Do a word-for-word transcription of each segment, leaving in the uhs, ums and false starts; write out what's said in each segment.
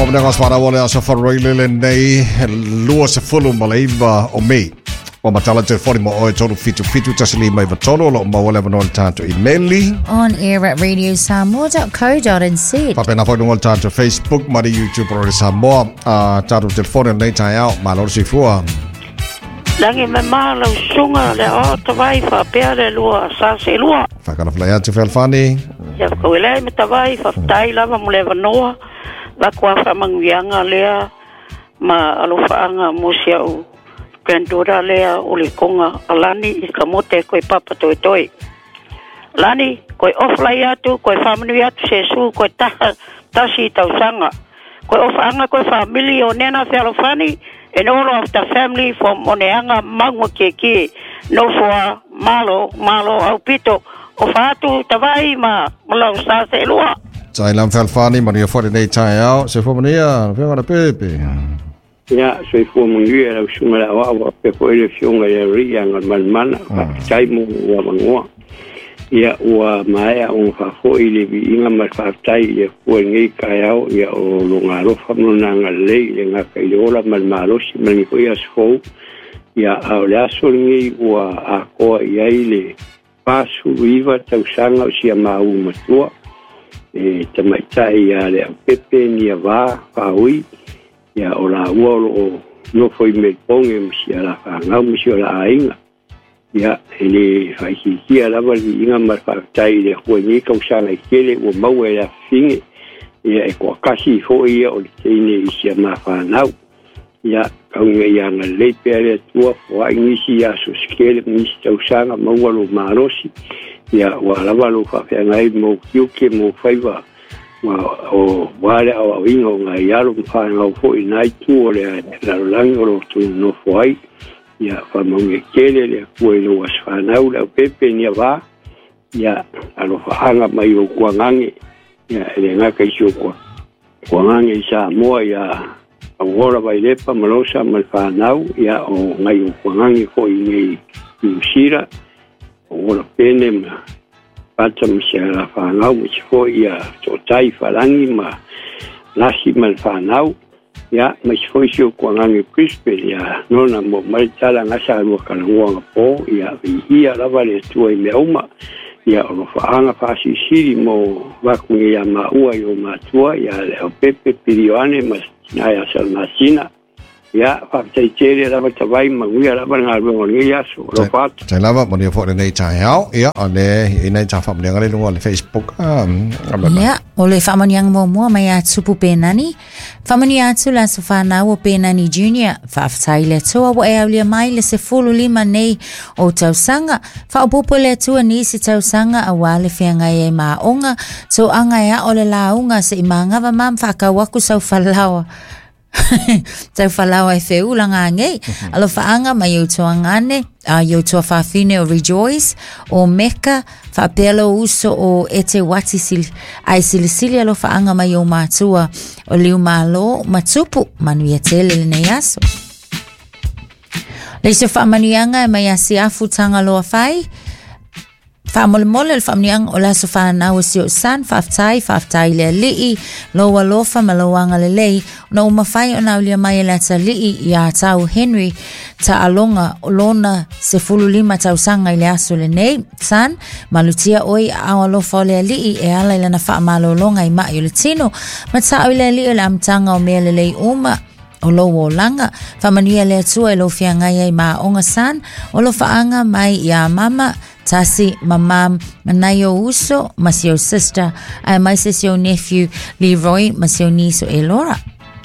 famne ngas para wale asa farroile nei lua se fulu malaiva o me. O matala te fori mo oe tolu fitu fitu tasili mai vatolo lo ma wale vanol tanto emaili. On air at radio samoa dot co dot n z. Papena fori ngol tanto Facebook, mari YouTube o Samoa. Tatu te fori nei tai au, malor si fua. Langi me malo sunga le o tawai fa pea le lua sa se lua. Whakana flaya te whelfani. Ia whakawelai me tawai fa tai lava mo le vanoa. Wakua fa mangianga lea ma alofaanga musia u. Kendura lea uli konga alani i kamote koe papa toi toi. Lani, koe oflai atu, koe whamanu atu se su, koe taha tasi tau sanga. Koe ofanga koe family o nena whalofani, and all of the family from Oneanga Mangwa Keke, no for malo, malo au pito, o fatu tawai ma, malau sa se lua. Tai lam whelfani, maria fori nei tai au, se fomania, whingana pepe. Ya, soy fue muy bien, la usuma la agua, que fue el fiunga de ría en el malmana, caimo o mangua. Ya, o maea un fafo y le vi en el fartai y fue en el callao ya o longaro famunanga ley en la cayola malmalo si me fue a su ya ahora solí o a coa y ahí le paso viva tausanga si ama un matua eh tamaitai ya le pepe ni va paui ya ora uolo no foi me ponge si ala fanga si ala ainga ya ele fai ki ala va inga mar tai de jueni causala kele o mau era fin ya e ko kasi fo ia o tene si ma fa nau ya kaunga ya na le pere tua fo inisi ya so skele mi causanga mau lo marosi ya wala valo fa ngai mo kiuke mo faiva o wale au wingo ngai yalo fa ngau fo inai tu ole la lango tu no foi ya fa monge kele le kuelo wasfanau la pepe ni va ya alo fa anga mai o kuangange ya ele ngaka iso kwa kuangange sa mo ya agora vai lepa malosa malfanau ya o ngai o kuangange fo inei usira o pene pata msiara whanau which fo ia to tai wharangi ma nasi mal whanau ia ma fo isio kuangangi prispe ia nona mo maritala ngasa alua kalanguanga po ia ia lava le tua i meauma ia ono whaanga whasi siri mo wakungi ia maua i o matua ia leo pepe pirioane ma nai asal masina ya whakatei tere lava tawai manguia lava ngā ruengo ngi aso lo whatu. Tai lava moni a fōre nei tai au, ia, o le i nei tā whamanianga le lunga le Facebook. Ia, o le whamanianga mō mua mai atu pu pēnani. Whamani atu la sa whanau o Pēnani Junior, whaafatai le toa wa e au lia mai le se fulu lima nei o tausanga. Whaapopo le tua ni si tausanga a wale whiangai e maonga, so anga ea o le launga se imangawa mam whakawaku sau whalawa. Tau whalawa e wheula ngā ngei. Alo whaanga mai au toa ngane, a uh, toa whawhine o Rejoice, o Mecca, whapelo uso o Ete Wati sil, ai silisili alo whaanga mai au mātua o liu mālo matupu, manu ia tele le nei aso. Leiso whaamanuianga e mai asi afu tanga loa whai, Whamole mole le whamniang o laso whanau si o san, whaftai, whaftai lea lii, loa lofa ma loanga le lei, na umawhai o nau lia mai e lata lii i a tau Henry, ta alonga o lona se fulu lima tau sanga i le aso le nei, san, malutia oi a awa lofa o lea lii e ala ilana wha malo longa i mai o le tino, ma ta o lea lii o le amtanga o mea le lei uma, o lo o langa, whamanuia lea tua e lo whiangai ai maa onga san, o lo whaanga mai i a mama, Tasi, mamam, manayo uso, masio sister, ai mai se seu nephew Leroy, masio niso Elora.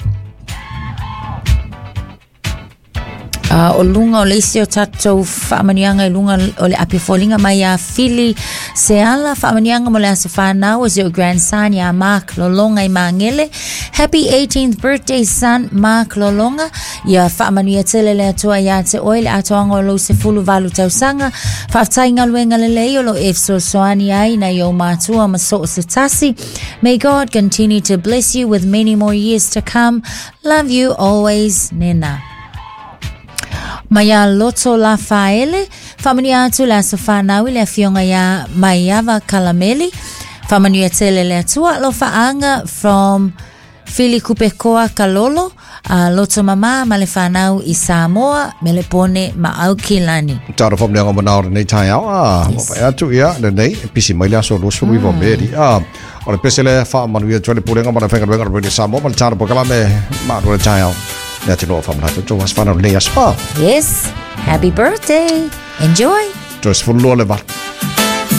Uh, o lunga o leisi o tatou whaamanianga i lunga o le api folinga mai a Fili se ala whaamanianga mo le asa whanau o zeo grandson ya Mark Lolonga i Mangele. Happy eighteenth birthday son Mark Lolonga. Ia whaamanuia tele le atua ia te oile atoanga o lo se fulu valu tausanga. Whaftai ngaluenga le leo lo efso soani ai na i o mātua ma so o se tasi. May God continue to bless you with many more years to come. Love you always, Nena. Maya loto la faele, famani atu la sofanawi le fionga ya Maiava Kalameli, famani atele le atua lo faanga from Fili Kupekoa Kalolo, a loto mama ma le whanau i Samoa, me le pone ma au kilani. Tāra whamnea ngā manao nei tai au, ah, wapai atu ia, nei, pisi mai lea so lo suru iwa meri, ah, o le pese le wha manu ia tuale purenga mana whenga wenga rwene Samoa, ma le tāra pokala me maa rwene tai au. Nea te noa whamnau, tō was whanau nei aspa. Yes, happy birthday, enjoy. Tō es fulua le watu.